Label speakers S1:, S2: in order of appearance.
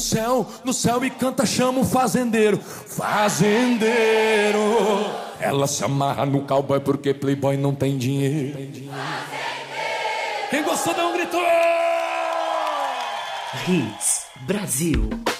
S1: No céu e canta, chama o fazendeiro. Fazendeiro. Ela se amarra no cowboy porque playboy não tem dinheiro. Quem gostou dá um grito.
S2: Hits Brasil.